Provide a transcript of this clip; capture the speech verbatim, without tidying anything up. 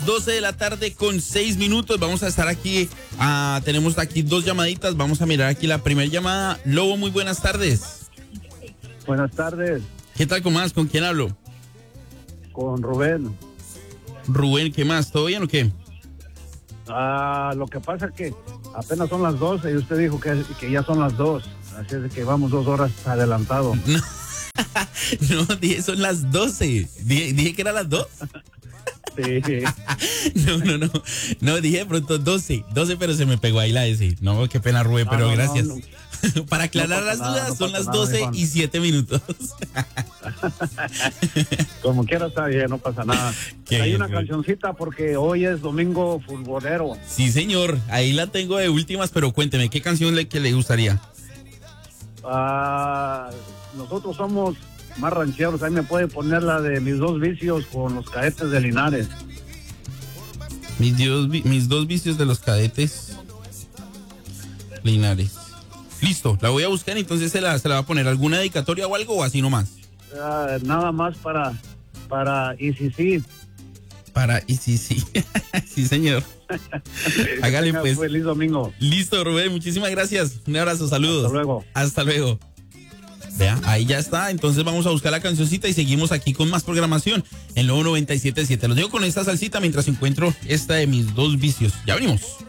doce de la tarde con seis minutos. Vamos a estar aquí. Ah, tenemos aquí dos llamaditas. Vamos a mirar aquí la primera llamada. Lobo, muy buenas tardes. Buenas tardes. ¿Qué tal, con más? ¿Con quién hablo? Con Rubén. Rubén, ¿qué más? ¿Todo bien o qué? Ah, lo que pasa es que apenas son las doce y usted dijo que, que ya son las dos. Así es de que vamos dos horas adelantado. No, no dije son las doce. Dije, dije que eran las dos. Sí. No, no, no. No, dije de pronto doce. doce, pero se me pegó ahí la S. No, qué pena, Rubén, No, pero no, gracias. no, no. Para aclarar No las nada, dudas, no son las nada, doce Iván. y siete minutos. Como quiera está bien, no pasa nada. Qué Hay bien, una Rubén. cancioncita porque hoy es domingo futbolero. Sí, señor. Ahí la tengo de últimas, pero cuénteme, ¿qué canción le, que le gustaría? Ah, nosotros somos más rancheros. Ahí me puede poner la de Mis Dos Vicios con los Cadetes de Linares. Mis, dios, vi- mis dos vicios de los Cadetes Linares. Listo, la voy a buscar, entonces se la, se la va a poner alguna dedicatoria o algo o así nomás. Ah, nada más para, para, y si sí. Para, y sí, sí. Sí, señor. Hágale Tenga pues. Feliz domingo. Listo, Rubén, muchísimas gracias. Un abrazo, saludos. Hasta luego. Hasta luego. Vea, ahí ya está. Entonces vamos a buscar la cancioncita y seguimos aquí con más programación en Lobo noventa y siete punto siete. Los dejo con esta salsita mientras encuentro esta de Mis Dos Vicios. Ya venimos.